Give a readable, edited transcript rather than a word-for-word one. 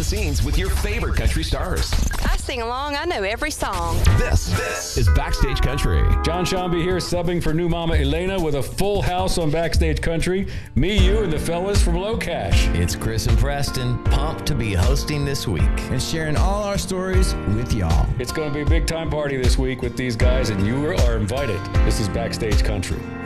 scenes with your favorite country stars. I sing along. I know every song. This is Backstage Country. John Shambi here, subbing for new mama Elena with a full house on Backstage Country. Me, you, and the fellas from Low Cash. It's Chris and Preston, pumped to be hosting this week and sharing all our stories with y'all. It's going to be a big time party this week with these guys, and you are invited. This is Backstage Country.